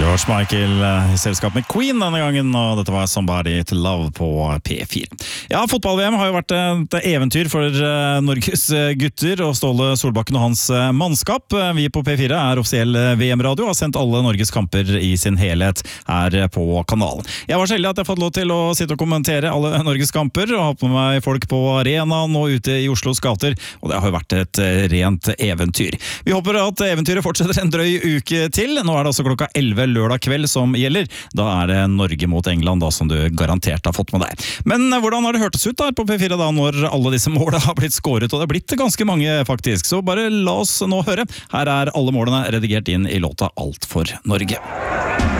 George Michael I selskap med Queen denne gangen, og dette var Somebody to Love på P4. Ja, fotball-VM har jo vært et eventyr for Norges gutter og Ståle Solbakken og hans mannskap. Vi på P4 er offisiell VM-radio og har sendt alle Norges kamper I sin helhet her på kanalen. Jeg var så heldig at jeg har fått lov til å sitte og kommentere alle Norges kamper og ha på meg folk på arenaen og ute I Oslos gater, og det har jo vært et rent eventyr. Vi håper at eventyret fortsetter en drøy uke til. Nå er det altså klokka 11 lørdag kveld som gjelder. Da er det Norge mot England da, som du garantert har fått med deg. Men hvordan har det hørtes ut der på P4 da, når alle disse målene har blitt skåret, og det har blitt ganske mange faktisk. Så bare la oss nå høre. Her er alle målene redigert inn I låta Alt for Norge.